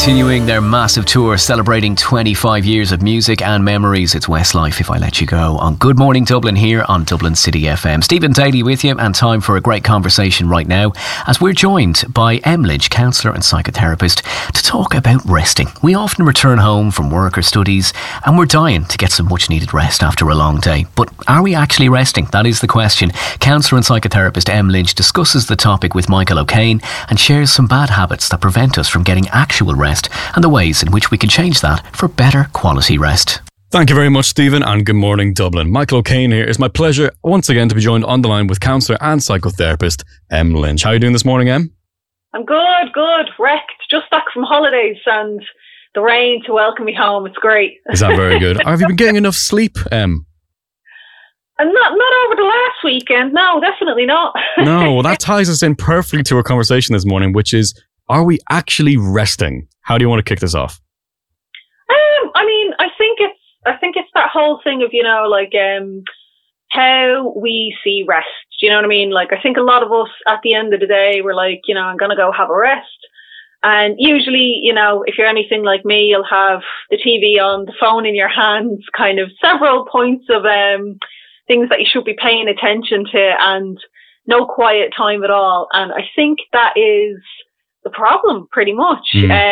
Continuing their massive tour celebrating 25 years of music and memories, it's Westlife, If I Let You Go, on Good Morning Dublin here on Dublin City FM. Stephen Daly with you, and time for a great conversation right now as we're joined by Em Lynch, counsellor and psychotherapist, to talk about resting. We often return home from work or studies and we're dying to get some much needed rest after a long day. But are we actually resting? That is the question. Counsellor and psychotherapist Em Lynch discusses the topic with Michael O'Kane and shares some bad habits that prevent us from getting actual rest and the ways in which we can change that for better quality rest. Thank you very much, Stephen, and good morning, Dublin. Michael O'Kane here. It's my pleasure once again to be joined on the line with counsellor and psychotherapist Em Lynch. How are you doing this morning, Em? I'm good. Wrecked. Just back from holidays and the rain to welcome me home. It's great. Is that very good? Have you been getting enough sleep, Em? And not over the last weekend. No, definitely not. No, well, that ties us in perfectly to our conversation this morning, which is, are we actually resting? How do you want to kick this off? I think it's that whole thing of, how we see rest. Do you know what I mean? Like, I think a lot of us at the end of the day, we're like, I'm going to go have a rest. And usually, if you're anything like me, you'll have the TV on, the phone in your hands, kind of several points of things that you should be paying attention to, and no quiet time at all. And I think that is the problem, pretty much.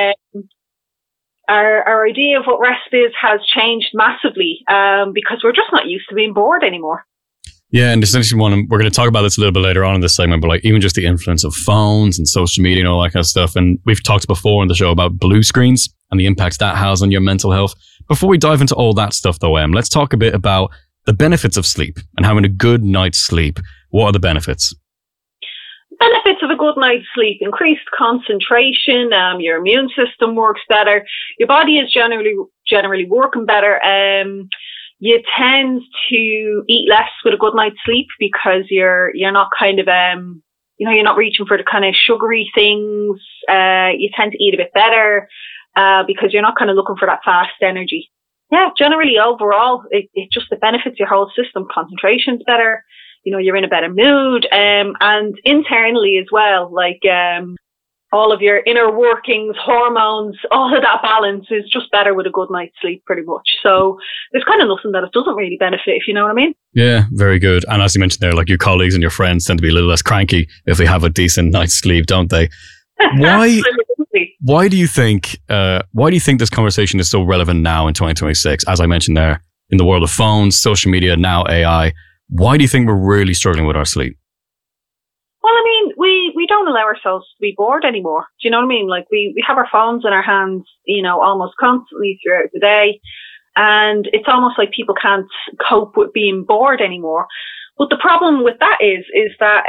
Our idea of what rest is has changed massively because we're just not used to being bored anymore. Yeah, and essentially we're going to talk about this a little bit later on in this segment, but like even just the influence of phones and social media and all that kind of stuff. And we've talked before on the show about blue screens and the impacts that has on your mental health. Before we dive into all that stuff though, Em, let's talk a bit about the benefits of sleep and having a good night's sleep. What are the benefits? Benefits of a good night's sleep: increased concentration, your immune system works better, your body is generally working better. You tend to eat less with a good night's sleep because you're not kind of you're not reaching for the kind of sugary things. You tend to eat a bit better because you're not kind of looking for that fast energy. Yeah, generally overall, it just benefits your whole system. Concentration's better. You're in a better mood, and internally as well, like all of your inner workings, hormones, all of that balance is just better with a good night's sleep, pretty much. So there's kind of nothing that it doesn't really benefit, if you know what I mean. Yeah, very good. And as you mentioned there, like your colleagues and your friends tend to be a little less cranky if they have a decent night's sleep, don't they? Why do you think this conversation is so relevant now in 2026? As I mentioned there, in the world of phones, social media, now AI. Why do you think we're really struggling with our sleep? Well, I mean, we don't allow ourselves to be bored anymore. Do you know what I mean? Like we have our phones in our hands, almost constantly throughout the day. And it's almost like people can't cope with being bored anymore. But the problem with that is that,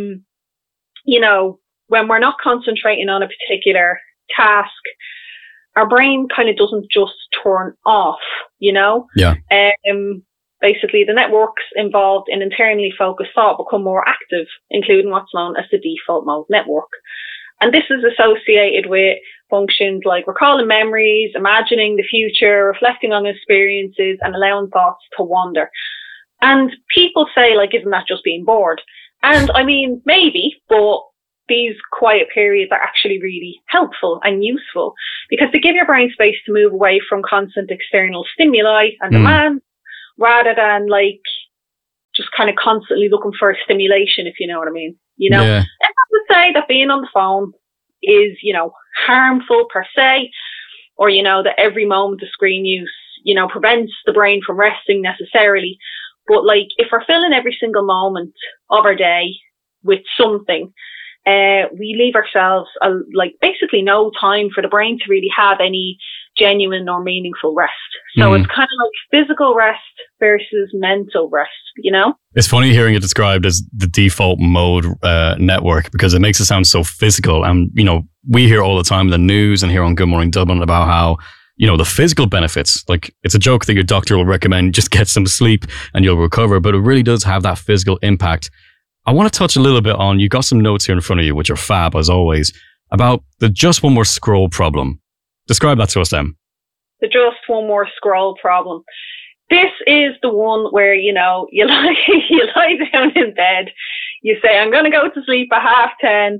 when we're not concentrating on a particular task, our brain kind of doesn't just turn off, Yeah. Basically, the networks involved in internally focused thought become more active, including what's known as the default mode network. And this is associated with functions like recalling memories, imagining the future, reflecting on experiences, and allowing thoughts to wander. And people say, like, isn't that just being bored? And I mean, maybe, but these quiet periods are actually really helpful and useful because they give your brain space to move away from constant external stimuli and demands, rather than like just kind of constantly looking for stimulation, if you know what I mean. Yeah. And I would say that being on the phone is, harmful per se, or, that every moment of screen use, prevents the brain from resting necessarily. But like, if we're filling every single moment of our day with something, we leave ourselves basically no time for the brain to really have any genuine or meaningful rest. So it's kind of like physical rest versus mental rest, It's funny hearing it described as the default mode network because it makes it sound so physical. And, we hear all the time in the news and here on Good Morning Dublin about how, the physical benefits. Like, it's a joke that your doctor will recommend just get some sleep and you'll recover, but it really does have that physical impact. I want to touch a little bit on, you got some notes here in front of you, which are fab as always, about the just one more scroll problem. Describe that to us, Em. The just one more scroll problem. This is the one where, you lie down in bed, you say, I'm going to go to sleep at 10:30,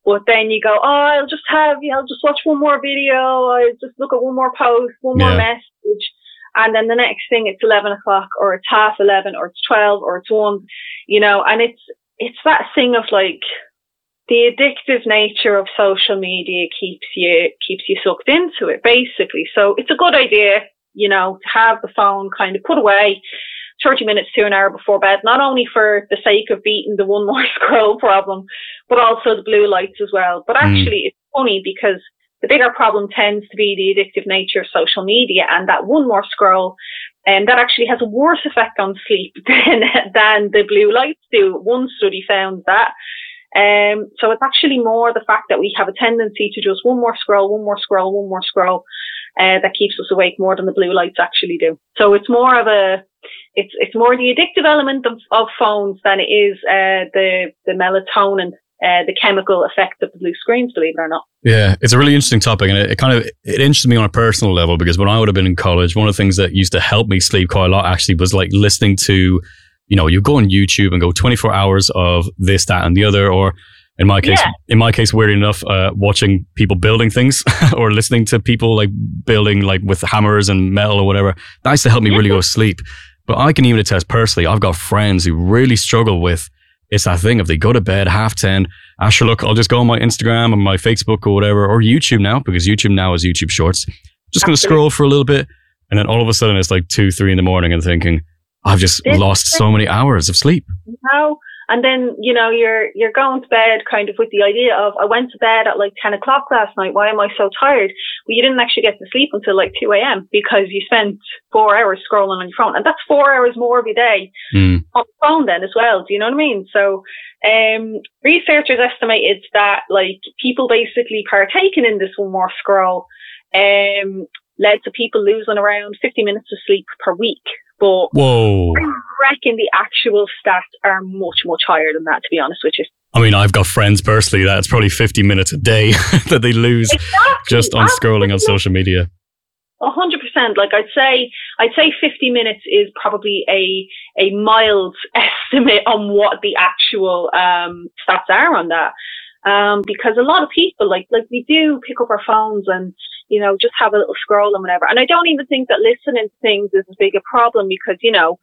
But then you go, I'll just watch one more video, I'll just look at one more post, one more message. And then the next thing, it's 11 o'clock, or it's 11:30, or it's 12, or it's 1, and it's that thing of like, the addictive nature of social media keeps you sucked into it, basically. So it's a good idea, to have the phone kind of put away 30 minutes to an hour before bed, not only for the sake of beating the one more scroll problem, but also the blue lights as well. But actually, it's funny because the bigger problem tends to be the addictive nature of social media, and that one more scroll, and that actually has a worse effect on sleep than the blue lights do. One study found that. So it's actually more the fact that we have a tendency to just one more scroll, that keeps us awake more than the blue lights actually do. So it's more of it's more the addictive element of phones than it is the melatonin, the chemical effect of the blue screens, believe it or not. Yeah, it's a really interesting topic, and it interested me on a personal level, because when I would have been in college, one of the things that used to help me sleep quite a lot actually was like listening to, you go on YouTube and go 24 hours of this, that, and the other, or in my case, weirdly enough, watching people building things or listening to people like building like with hammers and metal or whatever. That used to help me really go to sleep. But I can even attest personally, I've got friends who really struggle with, it's that thing of they go to bed 10:30, sure, look, I'll just go on my Instagram and my Facebook or whatever, or YouTube now, because YouTube now is YouTube Shorts. Just going to scroll for a little bit. And then all of a sudden it's like 2, 3 in the morning and thinking, I've just lost so many hours of sleep. And then, you're going to bed kind of with the idea of, I went to bed at like 10 o'clock last night. Why am I so tired? Well, you didn't actually get to sleep until like 2 a.m. because you spent 4 hours scrolling on your phone. And that's 4 hours more of your day on the phone then as well. Do you know what I mean? So, researchers estimated that like people basically partaking in this one more scroll, led to people losing around 50 minutes of sleep per week. But whoa, I reckon the actual stats are much, much higher than that, to be honest with you. I mean, I've got friends personally that it's probably 50 minutes a day that they lose just on scrolling on social media. 100%. Like I'd say 50 minutes is probably a mild estimate on what the actual stats are on that. Because a lot of people like we do pick up our phones and just have a little scroll and whatever. And I don't even think that listening to things is as big a problem because,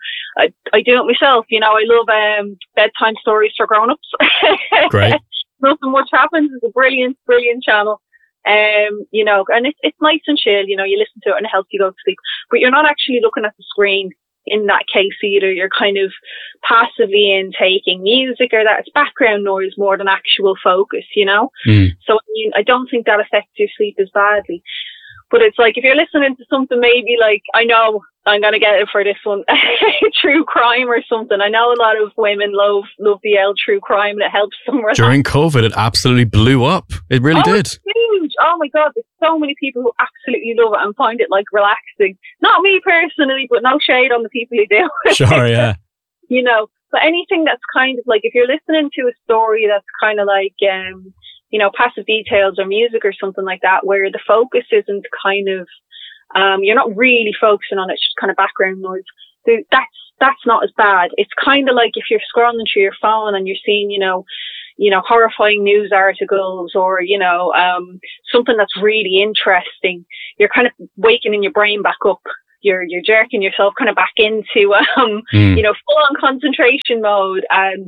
I do it myself. I love bedtime stories for grown-ups. Great. Nothing Much Happens is a brilliant, brilliant channel. And it's nice and chill. You listen to it and it helps you go to sleep. But you're not actually looking at the screen in that case either. You're kind of passively intaking music or that's background noise more than actual focus, So I don't think that affects your sleep as badly. But it's like if you're listening to something maybe like, I know I'm going to get it for this one, true crime or something. I know a lot of women love the old true crime and it helps them relax. During COVID, it absolutely blew up. It really did. It's huge. Oh my God, there's so many people who absolutely love it and find it like relaxing. Not me personally, but no shade on the people who do. Sure, yeah. But anything that's kind of like, if you're listening to a story that's kind of like, passive details or music or something like that, where the focus isn't kind of, you're not really focusing on it, it's just kind of background noise. That's not as bad. It's kind of like if you're scrolling through your phone and you're seeing, horrifying news articles or, something that's really interesting. You're kind of waking your brain back up. You're jerking yourself kind of back into, full on concentration mode and,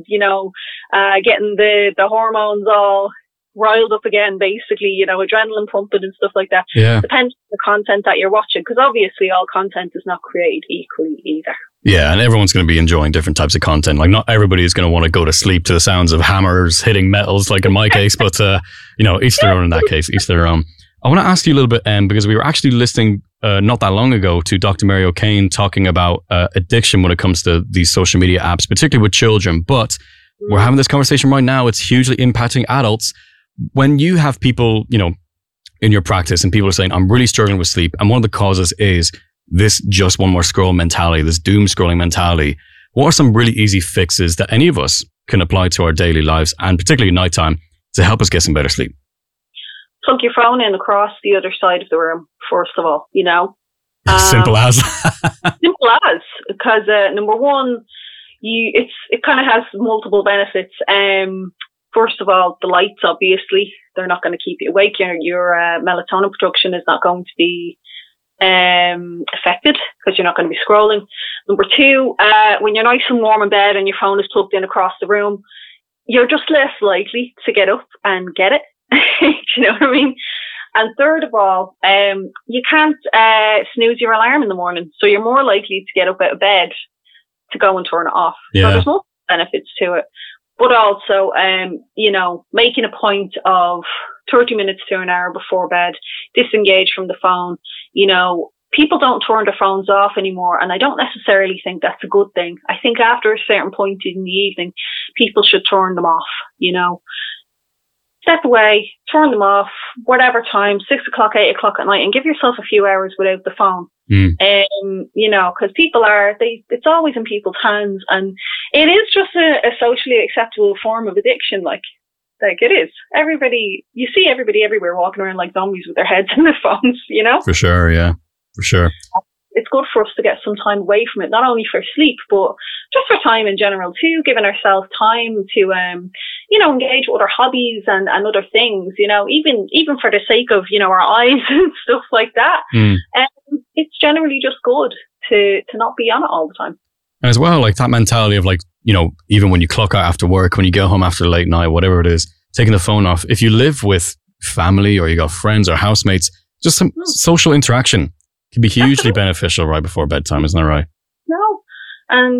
getting the hormones all riled up again, basically, adrenaline pumping and stuff like that. Yeah. Depends on the content that you're watching, because obviously all content is not created equally either. Yeah, and everyone's going to be enjoying different types of content. Like, not everybody is going to want to go to sleep to the sounds of hammers hitting metals, like in my case, but, each their own in that case, each their own. I want to ask you a little bit, because we were actually listening not that long ago to Dr. Mary O'Kane talking about addiction when it comes to these social media apps, particularly with children. But we're having this conversation right now. It's hugely impacting adults. When you have people, in your practice and people are saying, I'm really struggling with sleep, and one of the causes is this just one more scroll mentality, this doom scrolling mentality, what are some really easy fixes that any of us can apply to our daily lives and particularly nighttime to help us get some better sleep? Plug your phone in across the other side of the room, first of all, Simple as. Simple as, because number one, it kind of has multiple benefits. First of all, the lights, obviously, they're not going to keep you awake. Your melatonin production is not going to be affected because you're not going to be scrolling. Number two, when you're nice and warm in bed and your phone is plugged in across the room, you're just less likely to get up and get it. Do you know what I mean? And third of all, you can't snooze your alarm in the morning, so you're more likely to get up out of bed to go and turn it off. Yeah. So there's multiple benefits to it. But also, making a point of 30 minutes to an hour before bed, disengage from the phone. People don't turn their phones off anymore, and I don't necessarily think that's a good thing. I think after a certain point in the evening, people should turn them off, Step away, turn them off, whatever time, 6 o'clock, 8 o'clock at night, and give yourself a few hours without the phone. Because people it's always in people's hands, and it is just a socially acceptable form of addiction. Like it is. You see everybody everywhere walking around like zombies with their heads in their phones, For sure, yeah. For sure. It's good for us to get some time away from it, not only for sleep, but just for time in general too, giving ourselves time to, engage with other hobbies and other things, even for the sake of, our eyes and stuff like that. It's generally just good to not be on it all the time. And as well, like that mentality of even when you clock out after work, when you go home after late night, whatever it is, taking the phone off. If you live with family or you got friends or housemates, just some social interaction can be hugely beneficial right before bedtime, isn't that right? No. And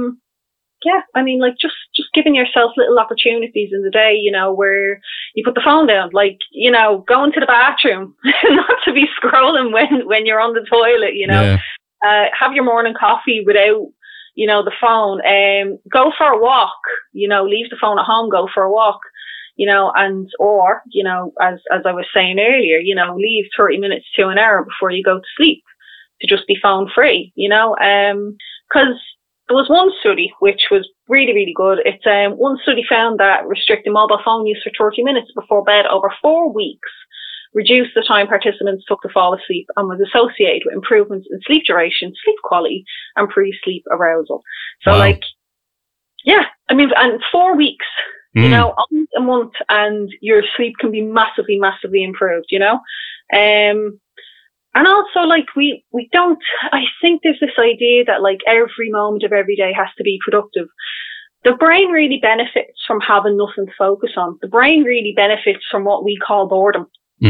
just giving yourself little opportunities in the day, where you put the phone down, going to the bathroom, not to be scrolling when you're on the toilet, have your morning coffee without, the phone, go for a walk, leave the phone at home, go for a walk, as I was saying earlier, leave 30 minutes to an hour before you go to sleep to just be phone free, because there was one study which was really, really good. It's one study found that restricting mobile phone use for 30 minutes before bed over 4 weeks reduced the time participants took to fall asleep and was associated with improvements in sleep duration, sleep quality, and pre-sleep arousal. So, wow. And 4 weeks, almost a month, and your sleep can be massively, massively improved, And also, we don't, I think there's this idea that, every moment of every day has to be productive. The brain really benefits from having nothing to focus on. The brain really benefits from what we call boredom.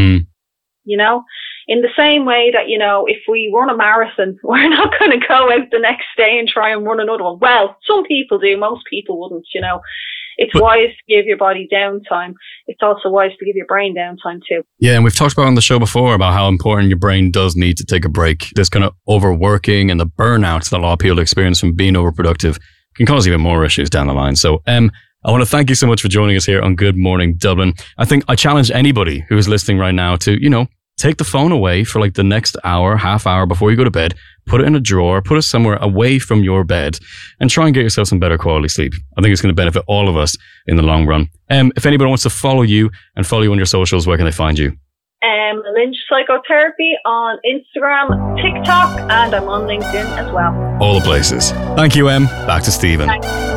In the same way that, if we run a marathon, we're not going to go out the next day and try and run another one. Well, some people do. Most people wouldn't, It's wise to give your body downtime. It's also wise to give your brain downtime too. Yeah, and we've talked about on the show before about how important your brain does need to take a break. This kind of overworking and the burnout that a lot of people experience from being overproductive can cause even more issues down the line. So, I want to thank you so much for joining us here on Good Morning Dublin. I think I challenge anybody who is listening right now to, take the phone away for the next hour, half hour before you go to bed, put it in a drawer, put it somewhere away from your bed, and try and get yourself some better quality sleep. I think it's going to benefit all of us in the long run. If anybody wants to follow you and follow you on your socials, where can they find you? Lynch Psychotherapy on Instagram, TikTok, and I'm on LinkedIn as well. All the places. Thank you, Em. Back to Stephen. Thanks.